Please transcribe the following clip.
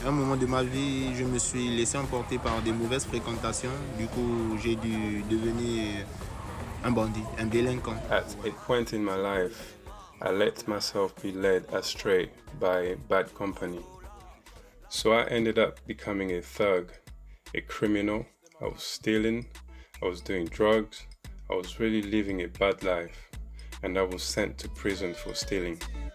À un moment de ma vie, je me suis laissé emporter par des mauvaises fréquentations. Du coup, j'ai dû devenir un bandit, un délinquant. At a point in my life, I let myself be led astray by bad company. So I ended up becoming a thug, a criminal. I was stealing, I was doing drugs, I was really living a bad life, and I was sent to prison for stealing.